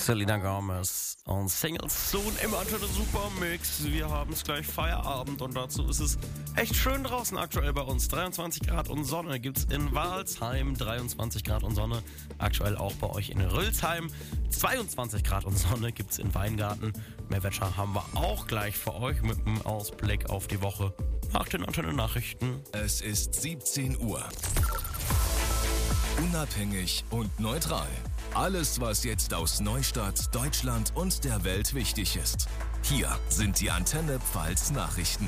Selena Gomez und Singles Soon im Antenne Supermix. Wir haben es gleich Feierabend und dazu ist es echt schön draußen aktuell bei uns. 23 Grad und Sonne gibt's in Walsheim, 23 Grad und Sonne aktuell auch bei euch in Rülsheim. 22 Grad und Sonne gibt's in Weingarten. Mehr Wetter haben wir auch gleich für euch mit einem Ausblick auf die Woche nach den Antenne-Nachrichten. Es ist 17 Uhr. Unabhängig und neutral. Alles, was jetzt aus Neustadt, Deutschland und der Welt wichtig ist. Hier sind die Antenne Pfalz Nachrichten.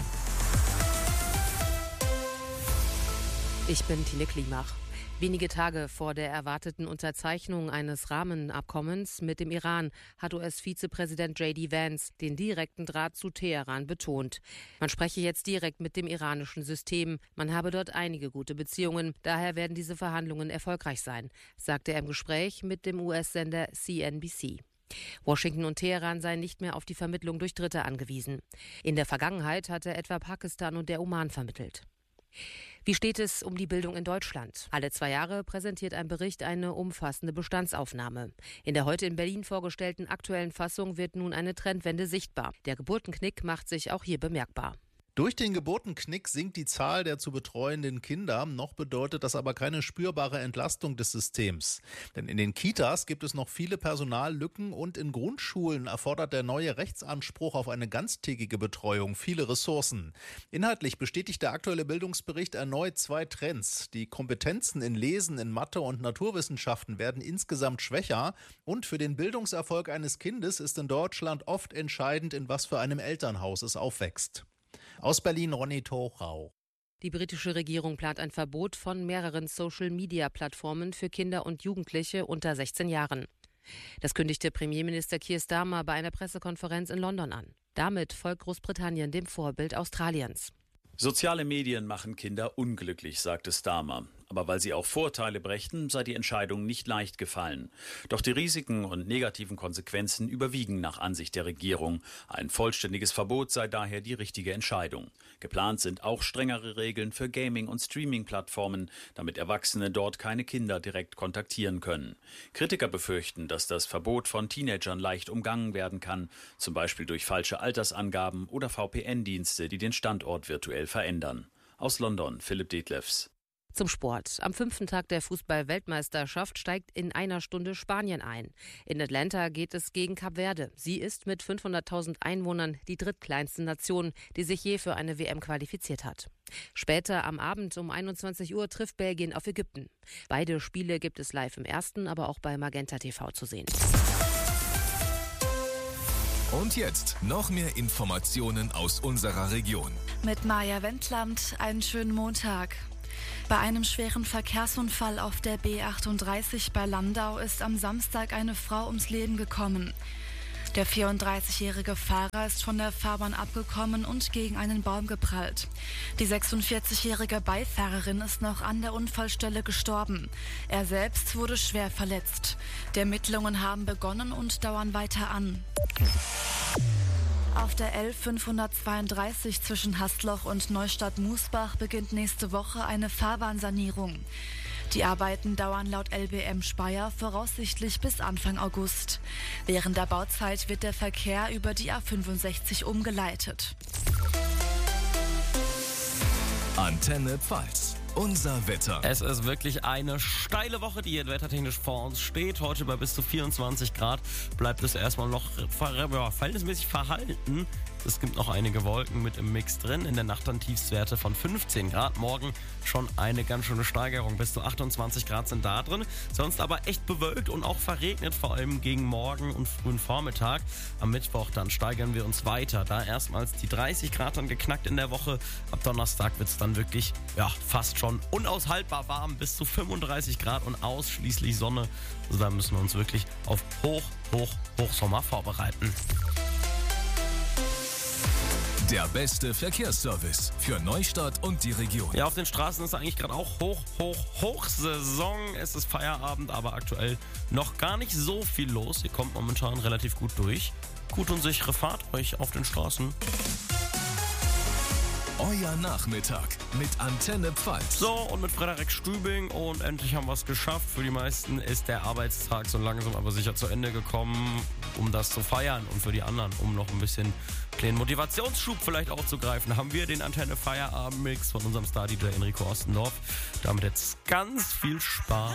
Ich bin Tine Klimach. Wenige Tage vor der erwarteten Unterzeichnung eines Rahmenabkommens mit dem Iran hat US-Vizepräsident J.D. Vance den direkten Draht zu Teheran betont. Man spreche jetzt direkt mit dem iranischen System. Man habe dort einige gute Beziehungen. Daher werden diese Verhandlungen erfolgreich sein, sagte er im Gespräch mit dem US-Sender CNBC. Washington und Teheran seien nicht mehr auf die Vermittlung durch Dritte angewiesen. In der Vergangenheit hatte etwa Pakistan und der Oman vermittelt. Wie steht es um die Bildung in Deutschland? Alle 2 Jahre präsentiert ein Bericht eine umfassende Bestandsaufnahme. In der heute in Berlin vorgestellten aktuellen Fassung wird nun eine Trendwende sichtbar. Der Geburtenknick macht sich auch hier bemerkbar. Durch den Geburtenknick sinkt die Zahl der zu betreuenden Kinder. Noch bedeutet das aber keine spürbare Entlastung des Systems. Denn in den Kitas gibt es noch viele Personallücken und in Grundschulen erfordert der neue Rechtsanspruch auf eine ganztägige Betreuung viele Ressourcen. Inhaltlich bestätigt der aktuelle Bildungsbericht erneut 2 Trends. Die Kompetenzen in Lesen, in Mathe und Naturwissenschaften werden insgesamt schwächer. Und für den Bildungserfolg eines Kindes ist in Deutschland oft entscheidend, in was für einem Elternhaus es aufwächst. Aus Berlin Ronny Tochau. Die britische Regierung plant ein Verbot von mehreren Social-Media-Plattformen für Kinder und Jugendliche unter 16 Jahren. Das kündigte Premierminister Keir Starmer bei einer Pressekonferenz in London an. Damit folgt Großbritannien dem Vorbild Australiens. Soziale Medien machen Kinder unglücklich, sagte Starmer. Aber weil sie auch Vorteile brächten, sei die Entscheidung nicht leicht gefallen. Doch die Risiken und negativen Konsequenzen überwiegen nach Ansicht der Regierung. Ein vollständiges Verbot sei daher die richtige Entscheidung. Geplant sind auch strengere Regeln für Gaming- und Streaming-Plattformen, damit Erwachsene dort keine Kinder direkt kontaktieren können. Kritiker befürchten, dass das Verbot von Teenagern leicht umgangen werden kann, zum Beispiel durch falsche Altersangaben oder VPN-Dienste, die den Standort virtuell verändern. Aus London, Philipp Detlefs. Zum Sport. Am 5. Tag der Fußball-Weltmeisterschaft steigt in einer Stunde Spanien ein. In Atlanta geht es gegen Kap Verde. Sie ist mit 500.000 Einwohnern die drittkleinste Nation, die sich je für eine WM qualifiziert hat. Später am Abend um 21 Uhr trifft Belgien auf Ägypten. Beide Spiele gibt es live im Ersten, aber auch bei Magenta TV zu sehen. Und jetzt noch mehr Informationen aus unserer Region. Mit Maja Wendland einen schönen Montag. Bei einem schweren Verkehrsunfall auf der B38 bei Landau ist am Samstag eine Frau ums Leben gekommen. Der 34-jährige Fahrer ist von der Fahrbahn abgekommen und gegen einen Baum geprallt. Die 46-jährige Beifahrerin ist noch an der Unfallstelle gestorben. Er selbst wurde schwer verletzt. Die Ermittlungen haben begonnen und dauern weiter an. Auf der L532 zwischen Hastloch und Neustadt-Musbach beginnt nächste Woche eine Fahrbahnsanierung. Die Arbeiten dauern laut LBM Speyer voraussichtlich bis Anfang August. Während der Bauzeit wird der Verkehr über die A65 umgeleitet. Antenne Pfalz. Unser Wetter. Es ist wirklich eine steile Woche, die hier wettertechnisch vor uns steht. Heute bei bis zu 24 Grad bleibt es erstmal noch verhältnismäßig verhalten. Es gibt noch einige Wolken mit im Mix drin. In der Nacht dann Tiefstwerte von 15 Grad. Morgen schon eine ganz schöne Steigerung. Bis zu 28 Grad sind da drin. Sonst aber echt bewölkt und auch verregnet, vor allem gegen Morgen und frühen Vormittag. Am Mittwoch dann steigern wir uns weiter. Da erstmals die 30 Grad dann geknackt in der Woche. Ab Donnerstag wird es dann wirklich fast schon unaushaltbar warm. Bis zu 35 Grad und ausschließlich Sonne. Also da müssen wir uns wirklich auf Hochsommer vorbereiten. Der beste Verkehrsservice für Neustadt und die Region. Ja, auf den Straßen ist eigentlich gerade auch Hochsaison. Es ist Feierabend, aber aktuell noch gar nicht so viel los. Ihr kommt momentan relativ gut durch. Gut und sichere Fahrt euch auf den Straßen. Euer Nachmittag mit Antenne Pfalz. So, und mit Frederik Stübing und endlich haben wir es geschafft. Für die meisten ist der Arbeitstag so langsam aber sicher zu Ende gekommen, um das zu feiern. Und für die anderen, um noch ein bisschen kleinen Motivationsschub vielleicht aufzugreifen, haben wir den Antenne Feierabend-Mix von unserem Star-DJ Enrico Ostendorf. Damit jetzt ganz viel Spaß.